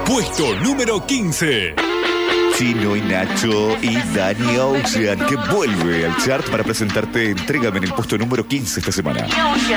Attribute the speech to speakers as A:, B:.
A: Puesto número 15.
B: Chino y Nacho y Danny Ocean, que vuelve al chart para presentarte Entrégame en el puesto número 15 esta semana.